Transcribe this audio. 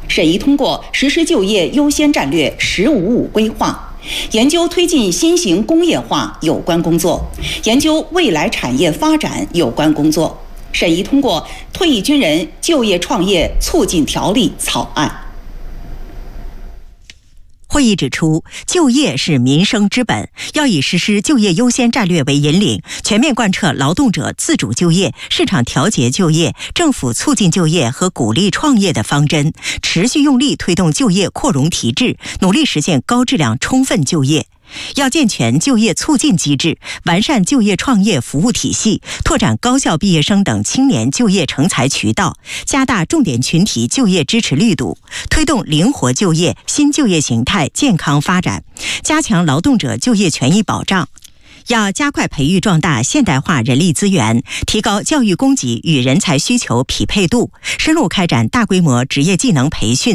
审议通过实施就业优先战略“十五五”规划，研究推进新型工业化有关工作，研究未来产业发展有关工作，审议通过退役军人就业创业促进条例草案。 会议指出，就业是民生之本，要以实施就业优先战略为引领，全面贯彻劳动者自主就业、市场调节就业、政府促进就业和鼓励创业的方针，持续用力推动就业扩容提质，努力实现高质量充分就业。要健全就业促进机制，完善就业创业服务体系，拓展高校毕业生等青年就业成才渠道，加大重点群体就业支持力度，推动灵活就业、新就业形态健康发展，加强劳动者就业权益保障。要加快培育壮大现代化人力资源，提高教育供给与人才需求匹配度，深入开展大规模职业技能培训